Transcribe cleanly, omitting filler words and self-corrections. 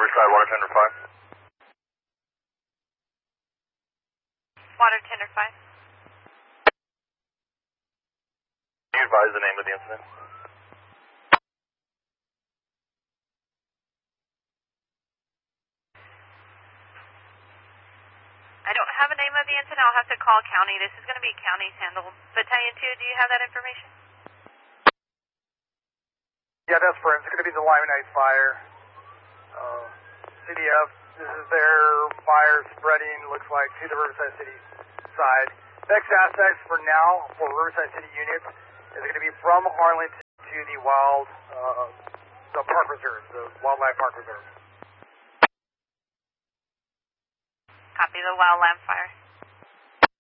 Riverside, water tender 5. Water tender 5. Can you advise the name of the incident? I don't have a name of the incident. I'll have to call county. This is going to be county's handle. Battalion 2, do you have that information? Yeah, that's for him. It's going to be the Limonite fire. CDF, this is their fire spreading, looks like, to the Riverside City side. Next aspects for now for Riverside City units is going to be from Arlington to the the park reserve, the wildlife park reserve. Copy the wildland fire.